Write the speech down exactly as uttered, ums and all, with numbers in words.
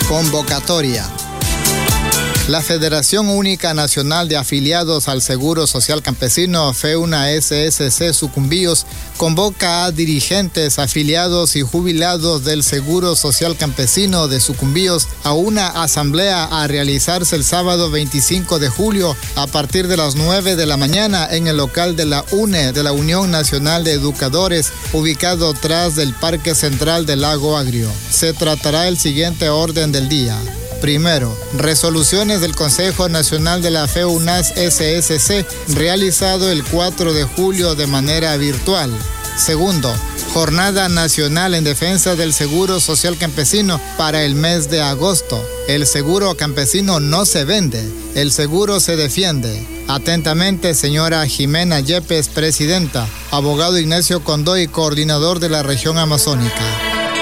Convocatoria. La Federación Única Nacional de Afiliados al Seguro Social Campesino, FEUNA S S C Sucumbíos, convoca a dirigentes, afiliados y jubilados del Seguro Social Campesino de Sucumbíos a una asamblea a realizarse el sábado veinticinco de julio a partir de las nueve de la mañana en el local de la U N E de la Unión Nacional de Educadores, ubicado tras del Parque Central del Lago Agrio. Se tratará el siguiente orden del día. Primero, resoluciones del Consejo Nacional de la FEUNAS S S C, realizado el cuatro de julio de manera virtual. Segundo, Jornada Nacional en Defensa del Seguro Social Campesino para el mes de agosto. El seguro campesino no se vende, el seguro se defiende. Atentamente, señora Jimena Yepes, presidenta. Abogado Ignacio Condoy, coordinador de la región amazónica.